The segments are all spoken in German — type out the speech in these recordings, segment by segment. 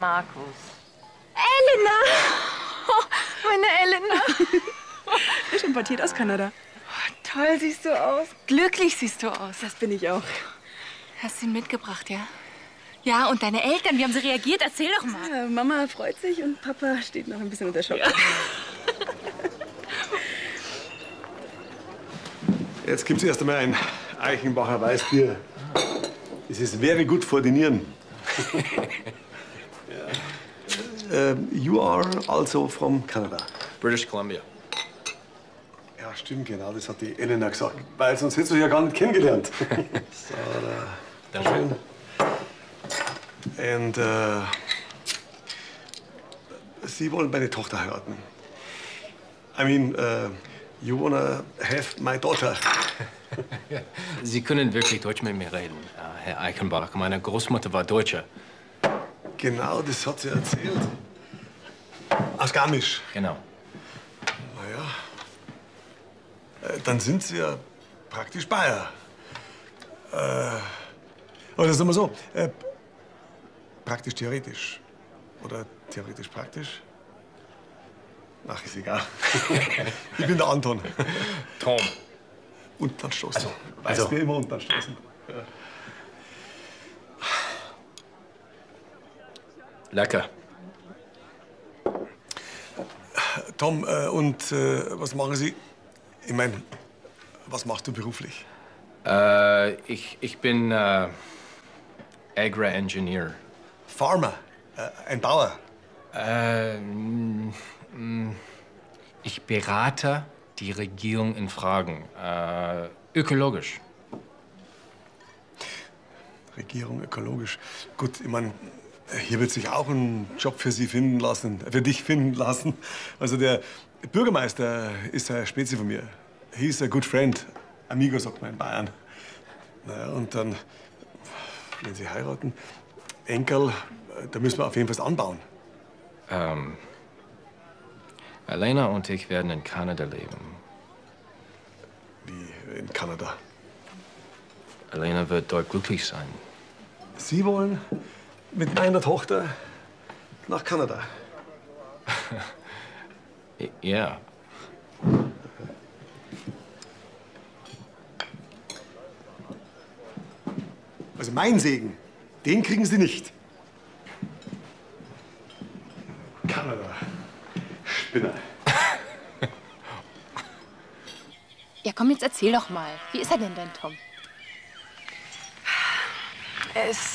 Markus. Elena! Oh, meine Elena. Frisch importiert aus Kanada. Oh, toll siehst du aus. Glücklich siehst du aus. Das bin ich auch. Hast du ihn mitgebracht, ja? Ja, und deine Eltern, wie haben sie reagiert? Erzähl doch mal. Ja, Mama freut sich und Papa steht noch ein bisschen unter Schock. Ja. Jetzt gibt es erst einmal ein Eichenbacher Weißbier. Es ist very good for the Nieren. You are also from Canada? British Columbia. Ja, stimmt, genau, das hat die Elena gesagt. Weil sonst hättest du ja gar nicht kennengelernt. So, Danke. Und Sie wollen meine Tochter heiraten. I mean, you wanna have my daughter. Sie können wirklich Deutsch mit mir reden, Herr Eichenbach. Meine Großmutter war Deutsche. Genau, das hat sie erzählt. Aus Garmisch. Genau. Naja, dann sind Sie ja praktisch Bayer. Oder sagen wir so, praktisch theoretisch. Oder theoretisch praktisch? Ach, ist egal. Ich bin der Anton. Tom. Und dann stoßen. Also. Weißt du immer und dann stoßen. Ja. Lecker. Tom, was machen Sie? Ich meine, was machst du beruflich? Ich bin Agri-Engineer. Farmer, ein Bauer. Ich berate die Regierung in Fragen. Ökologisch. Regierung, ökologisch. Gut, ich meine, hier wird sich auch ein Job für Sie finden lassen, für dich finden lassen. Also der Bürgermeister ist ein Spezi von mir. He's a good friend. Amigo, sagt man in Bayern. Naja, und dann, wenn Sie heiraten, Enkel, da müssen wir auf jeden Fall was anbauen. Elena und ich werden in Kanada leben. Wie in Kanada? Elena wird dort glücklich sein. Sie wollen mit meiner Tochter nach Kanada? Ja. Also mein Segen, den kriegen Sie nicht. Kanada. Spinner. Ja, komm, jetzt erzähl doch mal. Wie ist er denn, dein Tom? Er ist...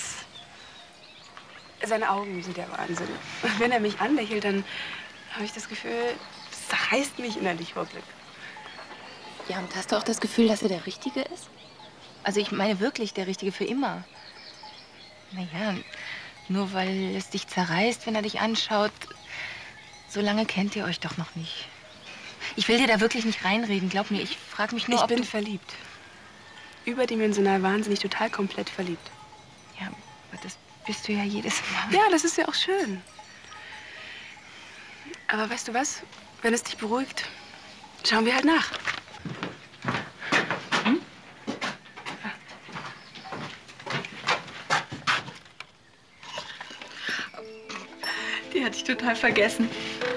Seine Augen sind der Wahnsinn. Wenn er mich anlächelt, dann habe ich das Gefühl, das zerreißt mich innerlich vor Glück. Ja, und hast du auch das Gefühl, dass er der Richtige ist? Also ich meine wirklich der Richtige für immer. Naja, nur weil es dich zerreißt, wenn er dich anschaut, so lange kennt ihr euch doch noch nicht. Ich will dir da wirklich nicht reinreden, glaub mir. Ich frage mich nur, Ich bin verliebt. Überdimensional wahnsinnig, total komplett verliebt. Ja, aber das bist du ja jedes Mal. Ja, das ist ja auch schön. Aber weißt du was? Wenn es dich beruhigt, schauen wir halt nach. Hm? Die hatte ich total vergessen.